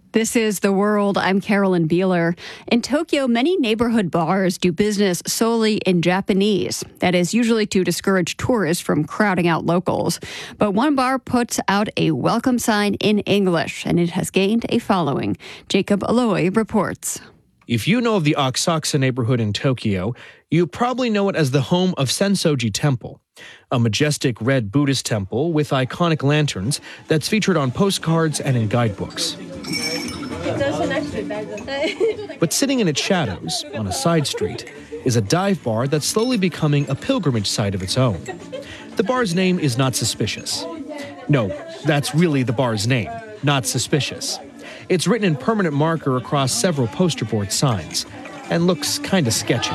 This is The World. I'm Carolyn Beeler. In Tokyo, many neighborhood bars do business solely in Japanese. That is usually to discourage tourists from crowding out locals. But one bar puts out a welcome sign in English, and it has gained a following. Jacob Aloy reports. If you know of the Asakusa neighborhood in Tokyo, you probably know it as the home of Sensoji Temple, a majestic red Buddhist temple with iconic lanterns that's featured on postcards and in guidebooks. But sitting in its shadows, on a side street, is a dive bar that's slowly becoming a pilgrimage site of its own. The bar's name is Not Suspicious. No, that's really the bar's name, Not Suspicious. It's written in permanent marker across several poster board signs and looks kind of sketchy.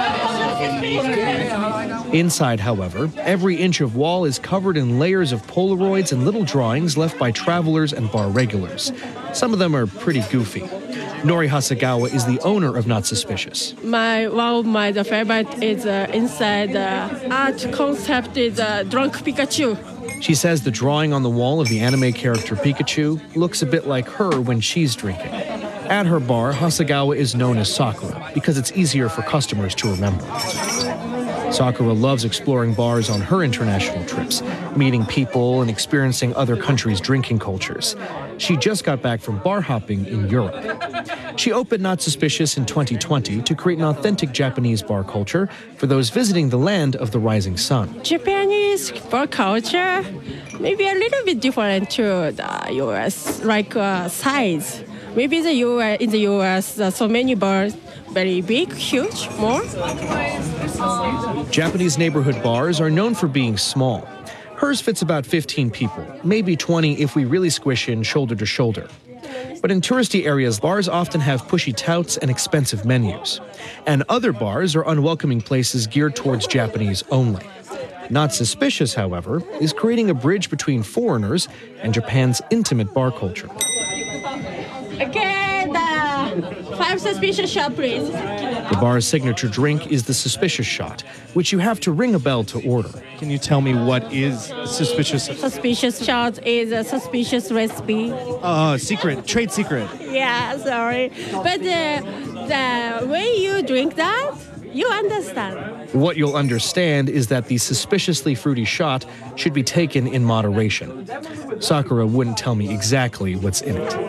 Inside, however, every inch of wall is covered in layers of Polaroids and little drawings left by travelers and bar regulars. Some of them are pretty goofy. Nori Hasegawa is the owner of Not Suspicious. One of my favorite is inside art concept is Drunk Pikachu. She says the drawing on the wall of the anime character Pikachu looks a bit like her when she's drinking. At her bar, Hasegawa is known as Sakura because it's easier for customers to remember. Sakura loves exploring bars on her international trips, meeting people and experiencing other countries' drinking cultures. She just got back from bar hopping in Europe. She opened Not Suspicious in 2020 to create an authentic Japanese bar culture for those visiting the land of the rising sun. Japanese bar culture maybe a little bit different to the U.S., like size. Maybe in the U.S., so many bars, very big, huge, more. Japanese neighborhood bars are known for being small. Hers fits about 15 people, maybe 20 if we really squish in shoulder to shoulder. But in touristy areas, bars often have pushy touts and expensive menus. And other bars are unwelcoming places geared towards Japanese only. Not Suspicious, however, is creating a bridge between foreigners and Japan's intimate bar culture. Okay, the 5 suspicious shot, please. The bar's signature drink is the Suspicious Shot, which you have to ring a bell to order. Can you tell me what is suspicious? Suspicious shot is a suspicious recipe. Secret, trade secret. Yeah, sorry. But the way you drink that, you understand. What you'll understand is that the suspiciously fruity shot should be taken in moderation. Sakura wouldn't tell me exactly what's in it.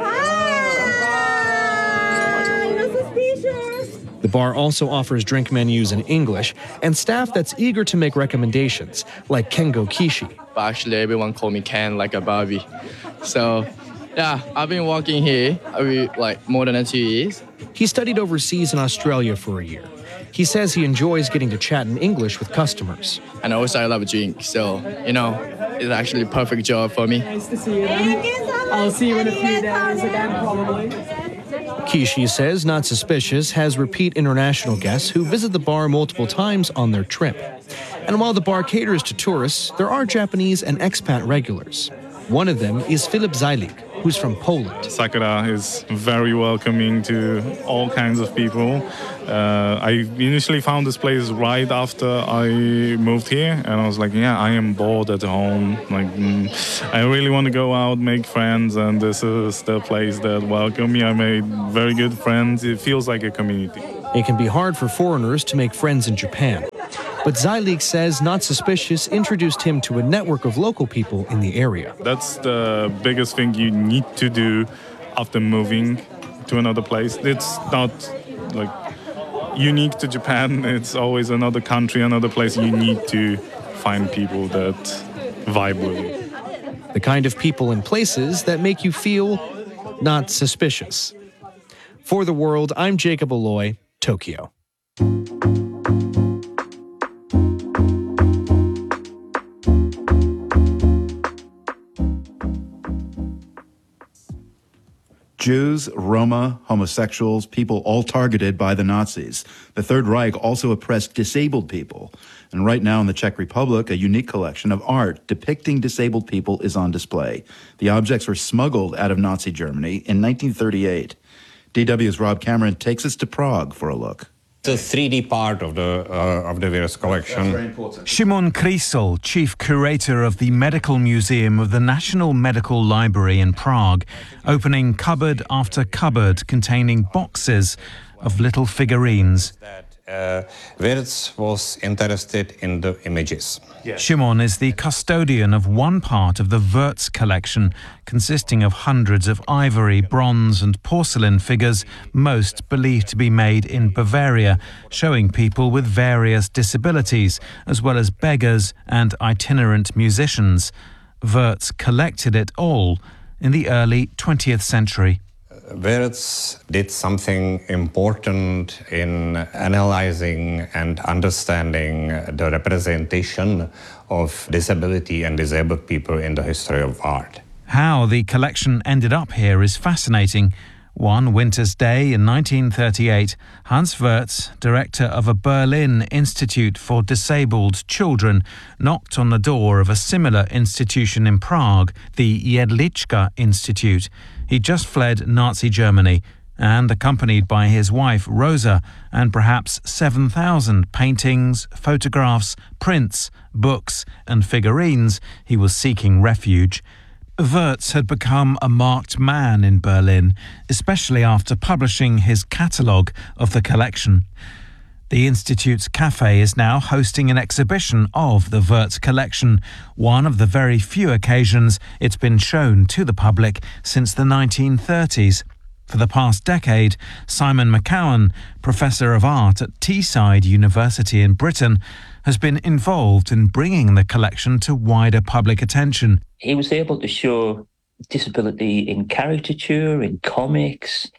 The bar also offers drink menus in English and staff that's eager to make recommendations, like Kengo Kishi. But actually, everyone call me Ken, like a Barbie. So, yeah, I've been working here like more than 2 years. He studied overseas in Australia for a year. He says he enjoys getting to chat in English with customers. And also I love drink, so, it's actually a perfect job for me. Nice to see you then. I'll see you in a few days again, probably. Kishi says Not Suspicious has repeat international guests who visit the bar multiple times on their trip. And while the bar caters to tourists, there are Japanese and expat regulars. One of them is Filip Zajlik, who's from Poland. Sakura is very welcoming to all kinds of people. I initially found this place right after I moved here, and I was like, yeah, I am bored at home. I really want to go out, make friends, and this is the place that welcomed me. I made very good friends. It feels like a community. It can be hard for foreigners to make friends in Japan. But Zajlik says Not Suspicious introduced him to a network of local people in the area. That's the biggest thing you need to do after moving to another place. It's not unique to Japan. It's always another country, another place. You need to find people that vibe with you. The kind of people and places that make you feel not suspicious. For The World, I'm Jacob Aloy, Tokyo. Jews, Roma, homosexuals, people all targeted by the Nazis. The Third Reich also oppressed disabled people. And right now in the Czech Republic, a unique collection of art depicting disabled people is on display. The objects were smuggled out of Nazi Germany in 1938. DW's Rob Cameron takes us to Prague for a look. The 3D part of the Wirtz collection. That's very important. Szymon Krysl, chief curator of the Medical Museum of the National Medical Library in Prague, opening cupboard after cupboard containing boxes of little figurines. Wirtz was interested in the images. Szymon is the custodian of one part of the Wirtz collection, consisting of hundreds of ivory, bronze and porcelain figures, most believed to be made in Bavaria, showing people with various disabilities, as well as beggars and itinerant musicians. Wirtz collected it all in the early 20th century. Wirtz did something important in analyzing and understanding the representation of disability and disabled people in the history of art. How the collection ended up here is fascinating. One winter's day in 1938, Hans Wirtz, director of a Berlin Institute for Disabled Children, knocked on the door of a similar institution in Prague, the Jedlička Institute. He just fled Nazi Germany and, accompanied by his wife Rosa and perhaps 7,000 paintings, photographs, prints, books and figurines, he was seeking refuge. Wirtz had become a marked man in Berlin, especially after publishing his catalogue of the collection. The Institute's cafe is now hosting an exhibition of the Wirtz collection, one of the very few occasions it's been shown to the public since the 1930s. For the past decade, Simon McCowan, professor of art at Teesside University in Britain, has been involved in bringing the collection to wider public attention. He was able to show disability in caricature, in comics,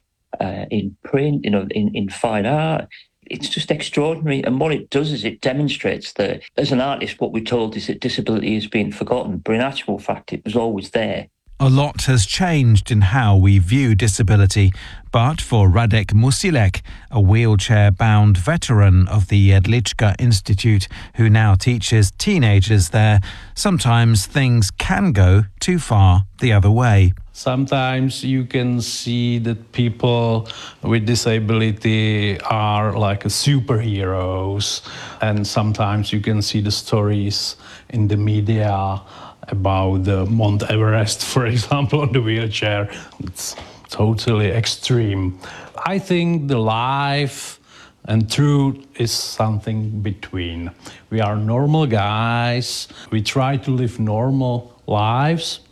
in print, in fine art. It's just extraordinary. And what it does is it demonstrates that as an artist, what we're told is that disability has been forgotten, but in actual fact, it was always there. A lot has changed in how we view disability, but for Radek Musilek, a wheelchair-bound veteran of the Jedlička Institute who now teaches teenagers there, sometimes things can go too far the other way. Sometimes you can see that people with disability are like superheroes, and sometimes you can see the stories in the media about the Mount Everest, for example, on the wheelchair. It's totally extreme. I think the life and truth is something between. We are normal guys. We try to live normal lives,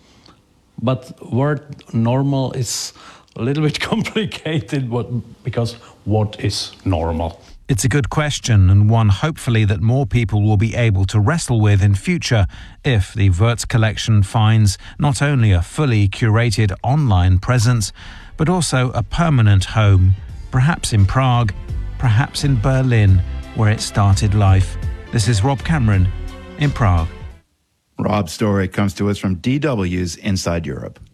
but word normal is a little bit complicated because what is normal? It's a good question, and one hopefully that more people will be able to wrestle with in future if the Wirtz collection finds not only a fully curated online presence, but also a permanent home, perhaps in Prague, perhaps in Berlin, where it started life. This is Rob Cameron in Prague. Rob's story comes to us from DW's Inside Europe.